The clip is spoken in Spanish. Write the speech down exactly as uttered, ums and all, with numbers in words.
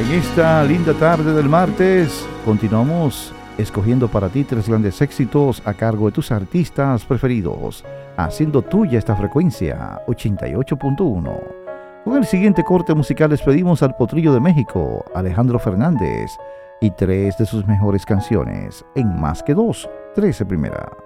En esta linda tarde del martes, continuamos escogiendo para ti tres grandes éxitos a cargo de tus artistas preferidos, haciendo tuya esta frecuencia ochenta y ocho punto uno. Con el siguiente corte musical despedimos al Potrillo de México, Alejandro Fernández, y tres de sus mejores canciones, en Más que Dos, trece Primera.